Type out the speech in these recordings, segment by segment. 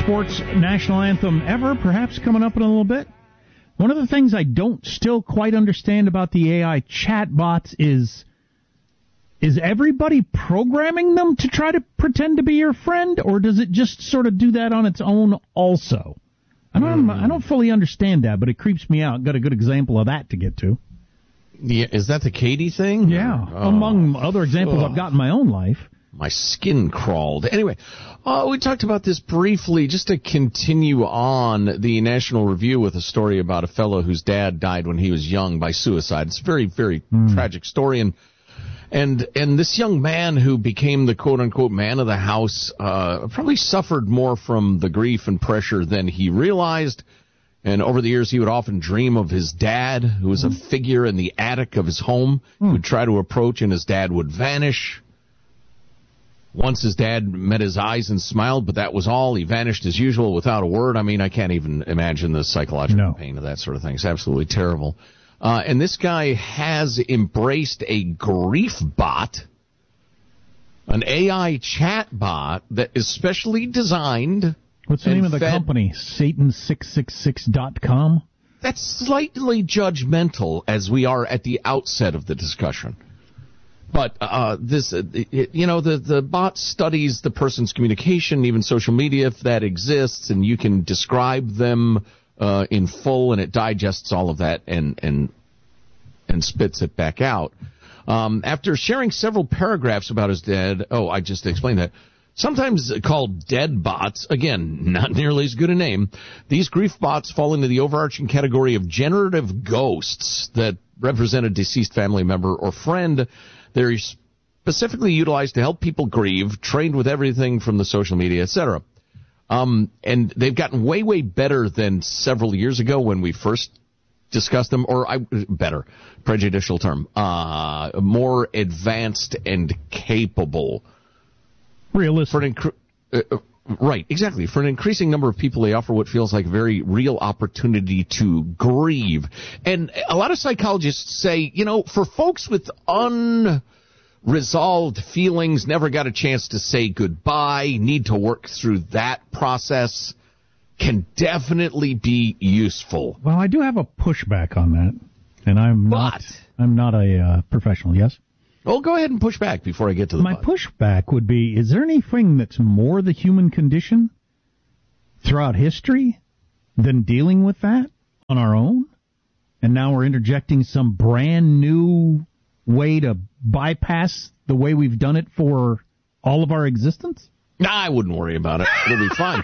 sports national anthem ever, perhaps coming up in a little bit. One of the things I don't still quite understand about the AI chatbots is everybody programming them to try to pretend to be your friend, or does it just sort of do that on its own also? I don't fully understand that, but it creeps me out. Got a good example of that to get to. Yeah, is that the Katie thing? Yeah, among other examples I've got in my own life. My skin crawled. Anyway, we talked about this briefly, just to continue on the National Review with a story about a fellow whose dad died when he was young by suicide. It's a very, very tragic story, and this young man who became the quote-unquote man of the house probably suffered more from the grief and pressure than he realized. And over the years, he would often dream of his dad, who was a figure in the attic of his home. He would try to approach, and his dad would vanish. Once his dad met his eyes and smiled, but that was all. He vanished as usual without a word. I mean, I can't even imagine the psychological pain of that sort of thing. It's absolutely terrible. And this guy has embraced a grief bot, an AI chat bot that is specially designed. What's the name of the company? Satan666.com? That's slightly judgmental, as we are at the outset of the discussion. But the bot studies the person's communication, even social media, if that exists, and you can describe them in full, and it digests all of that and spits it back out. After sharing several paragraphs about his dad, I just explained that. Sometimes called dead bots, again, not nearly as good a name, these grief bots fall into the overarching category of generative ghosts that represent a deceased family member or friend. They're specifically utilized to help people grieve, trained with everything from the social media, etc. And they've gotten way, way better than several years ago when we first discussed them, better, prejudicial term, more advanced and capable. Realistic. Right, exactly. For an increasing number of people, they offer what feels like a very real opportunity to grieve. And a lot of psychologists say, for folks with unresolved feelings, never got a chance to say goodbye, need to work through that process, can definitely be useful. Well, I do have a pushback on that, and I'm not a professional, yes? Well, go ahead and push back before I get to the My pushback would be, is there anything that's more the human condition throughout history than dealing with that on our own? And now we're interjecting some brand new way to bypass the way we've done it for all of our existence? Nah, I wouldn't worry about it. It'll be fine.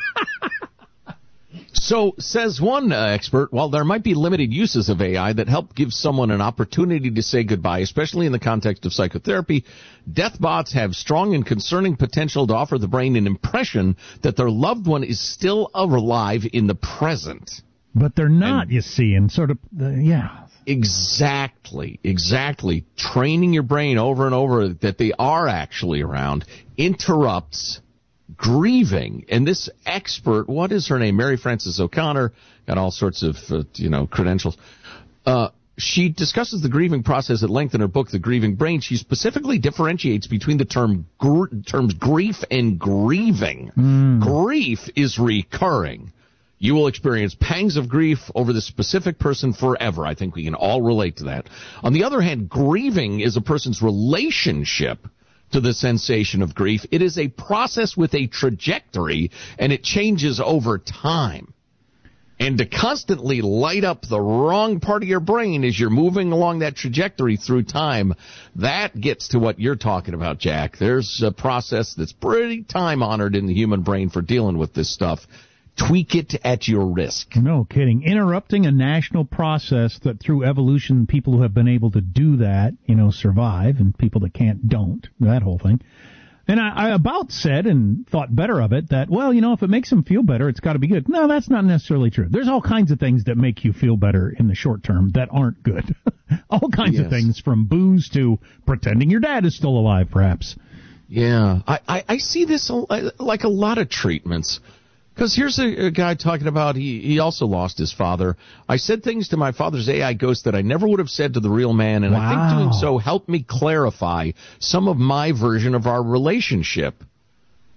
So, says one expert, while there might be limited uses of AI that help give someone an opportunity to say goodbye, especially in the context of psychotherapy, death bots have strong and concerning potential to offer the brain an impression that their loved one is still alive in the present. But they're not, you see, and sort of, yeah. Exactly. Training your brain over and over that they are actually around interrupts grieving. And this expert, what is her name? Mary Frances O'Connor, got all sorts of, credentials. She discusses the grieving process at length in her book, The Grieving Brain. She specifically differentiates between the terms grief and grieving. Grief is recurring. You will experience pangs of grief over the specific person forever. I think we can all relate to that. On the other hand, grieving is a person's relationship to the sensation of grief. It is a process with a trajectory, and it changes over time. And to constantly light up the wrong part of your brain as you're moving along that trajectory through time, that gets to what you're talking about, Jack. There's a process that's pretty time-honored in the human brain for dealing with this stuff. Tweak it at your risk. No kidding. Interrupting a national process that through evolution, people who have been able to do that, survive, and people that can't don't. That whole thing. And I about said and thought better of it that, if it makes them feel better, it's got to be good. No, that's not necessarily true. There's all kinds of things that make you feel better in the short term that aren't good. All kinds of things, from booze to pretending your dad is still alive, perhaps. Yeah. I see this like a lot of treatments. Because here's a guy talking about he also lost his father. I said things to my father's AI ghost that I never would have said to the real man, and I think doing so helped me clarify some of my version of our relationship.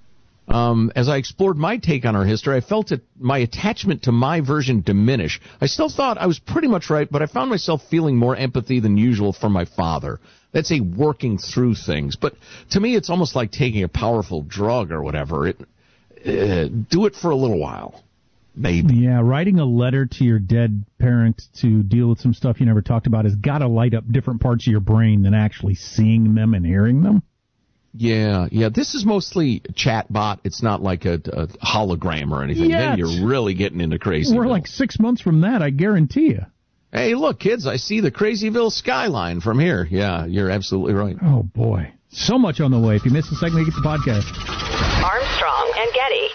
As I explored my take on our history, I felt my attachment to my version diminish. I still thought I was pretty much right, but I found myself feeling more empathy than usual for my father. That's a working through things. But to me, it's almost like taking a powerful drug or whatever. Do it for a little while. Maybe. Yeah, writing a letter to your dead parent to deal with some stuff you never talked about has got to light up different parts of your brain than actually seeing them and hearing them. Yeah. This is mostly chat bot. It's not like a hologram or anything. Then you're really getting into crazy. We're like 6 months from that, I guarantee you. Hey, look, kids, I see the Crazyville skyline from here. Yeah, you're absolutely right. Oh, boy. So much on the way. If you missed a segment, get the podcast. Armstrong and Getty.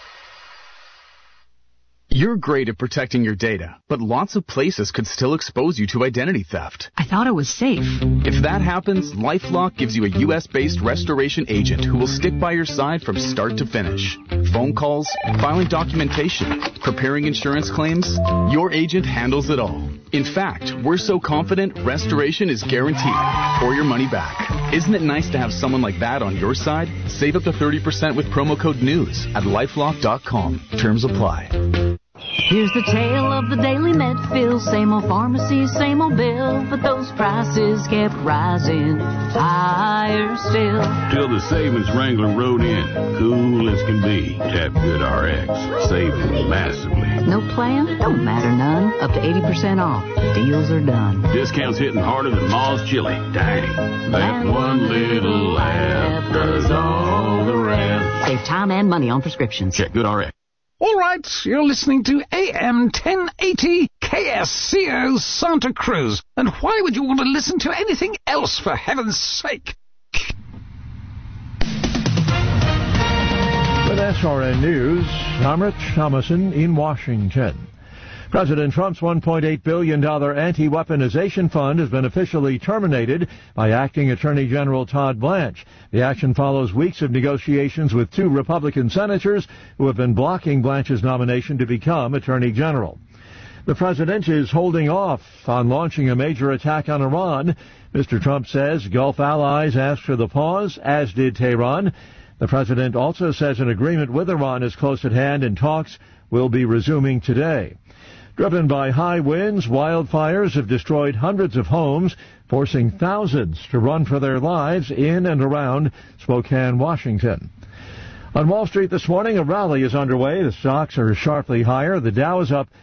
You're great at protecting your data, but lots of places could still expose you to identity theft. I thought it was safe. If that happens, LifeLock gives you a U.S.-based restoration agent who will stick by your side from start to finish. Phone calls, filing documentation, preparing insurance claims, your agent handles it all. In fact, we're so confident restoration is guaranteed or your money back. Isn't it nice to have someone like that on your side? Save up to 30% with promo code NEWS at LifeLock.com. Terms apply. Here's the tale of the Daily Medfield. Same old pharmacy, same old bill, but those prices kept rising higher still. Till the savings wrangler rode in, cool as can be. Tap GoodRx, saving massively. No plan? Don't matter none. Up to 80% off. Deals are done. Discounts hitting harder than Ma's chili. Dang. That one little laugh does all the rest. Save time and money on prescriptions. Check GoodRx. All right, you're listening to AM 1080 KSCO Santa Cruz. And why would you want to listen to anything else, for heaven's sake? With SRN News, I'm Rich Thomason in Washington. President Trump's $1.8 billion anti-weaponization fund has been officially terminated by Acting Attorney General Todd Blanche. The action follows weeks of negotiations with two Republican senators who have been blocking Blanche's nomination to become Attorney General. The president is holding off on launching a major attack on Iran. Mr. Trump says Gulf allies asked for the pause, as did Tehran. The president also says an agreement with Iran is close at hand and talks will be resuming today. Driven by high winds, wildfires have destroyed hundreds of homes, forcing thousands to run for their lives in and around Spokane, Washington. On Wall Street this morning, a rally is underway. The stocks are sharply higher. The Dow is up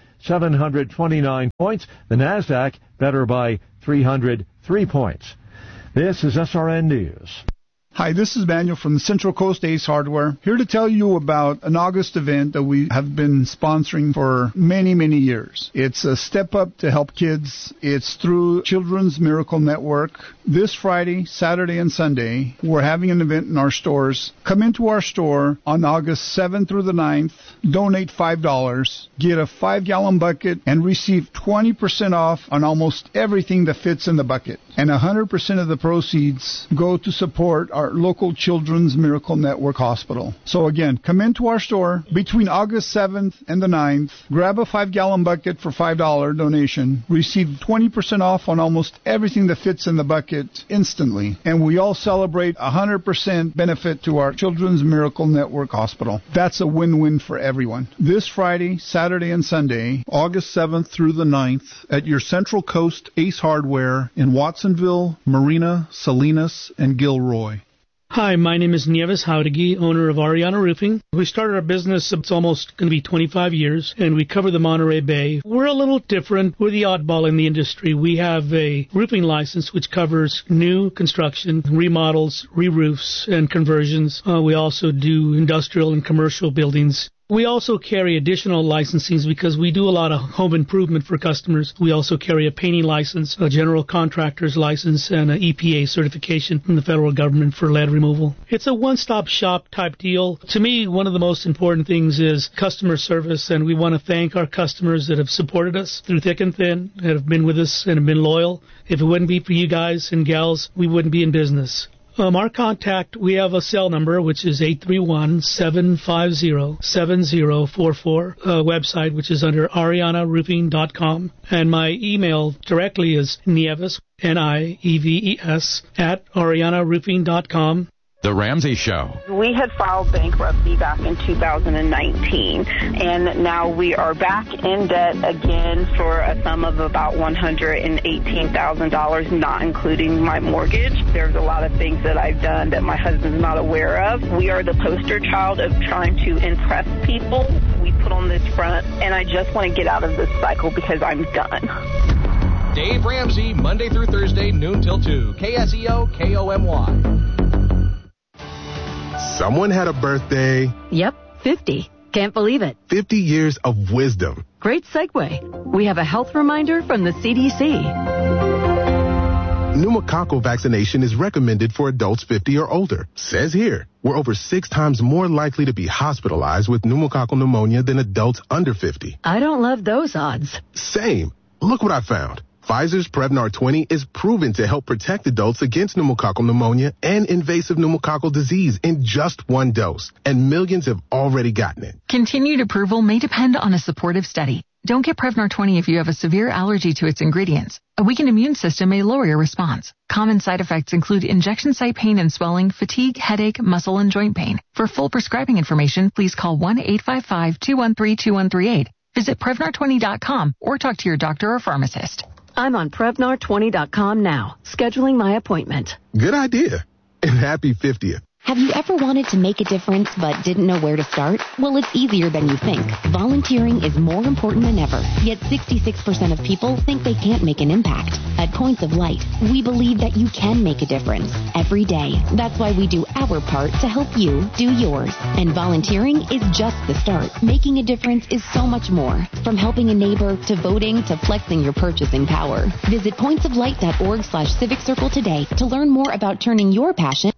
729 points. The Nasdaq better by 303 points. This is SRN News. Hi, this is Manuel from the Central Coast Ace Hardware, here to tell you about an August event that we have been sponsoring for many, many years. It's a step up to help kids. It's through Children's Miracle Network. This Friday, Saturday, and Sunday, we're having an event in our stores. Come into our store on August 7th through the 9th, donate $5, get a 5-gallon bucket, and receive 20% off on almost everything that fits in the bucket. And 100% of the proceeds go to support our local Children's Miracle Network hospital. So again, come into our store between August 7th and the 9th, grab a 5-gallon bucket for $5 donation, receive 20% off on almost everything that fits in the bucket instantly. And we all celebrate 100% benefit to our Children's Miracle Network hospital. That's a win-win for everyone. This Friday, Saturday, and Sunday, August 7th through the 9th, at your Central Coast Ace Hardware in Watsonville, Marina, Salinas, and Gilroy. Hi, my name is Nieves Jauregui, owner of Ariana Roofing. We started our business, it's almost going to be 25 years, and we cover the Monterey Bay. We're a little different. We're the oddball in the industry. We have a roofing license which covers new construction, remodels, re-roofs, and conversions. We also do industrial and commercial buildings. We also carry additional licensings because we do a lot of home improvement for customers. We also carry a painting license, a general contractor's license, and an EPA certification from the federal government for lead removal. It's a one-stop shop type deal. To me, one of the most important things is customer service, and we want to thank our customers that have supported us through thick and thin, that have been with us and have been loyal. If it wouldn't be for you guys and gals, we wouldn't be in business. Our contact, we have a cell number, which is 831-750-7044, website, which is under arianaroofing.com. And my email directly is Nieves, Nieves, @arianaroofing.com. The Ramsey Show. We had filed bankruptcy back in 2019, and now we are back in debt again for a sum of about $118,000, not including my mortgage. There's a lot of things that I've done that my husband's not aware of. We are the poster child of trying to impress people. We put on this front, and I just want to get out of this cycle because I'm done. Dave Ramsey, Monday through Thursday, noon till 2. KSEO, KOMY. Someone had a birthday. Yep, 50. Can't believe it. 50 years of wisdom. Great segue. We have a health reminder from the CDC. Pneumococcal vaccination is recommended for adults 50 or older. Says here, we're over 6 times more likely to be hospitalized with pneumococcal pneumonia than adults under 50. I don't love those odds. Same. Look what I found. Pfizer's Prevnar 20 is proven to help protect adults against pneumococcal pneumonia and invasive pneumococcal disease in just 1 dose. And millions have already gotten it. Continued approval may depend on a supportive study. Don't get Prevnar 20 if you have a severe allergy to its ingredients. A weakened immune system may lower your response. Common side effects include injection site pain and swelling, fatigue, headache, muscle, and joint pain. For full prescribing information, please call 1-855-213-2138. Visit Prevnar20.com or talk to your doctor or pharmacist. I'm on Prevnar20.com now, scheduling my appointment. Good idea. And happy 50th. Have you ever wanted to make a difference but didn't know where to start? Well, it's easier than you think. Volunteering is more important than ever, yet 66% of people think they can't make an impact. At Points of Light, we believe that you can make a difference every day. That's why we do our part to help you do yours. And volunteering is just the start. Making a difference is so much more. From helping a neighbor, to voting, to flexing your purchasing power. Visit pointsoflight.org/civic circle today to learn more about turning your passion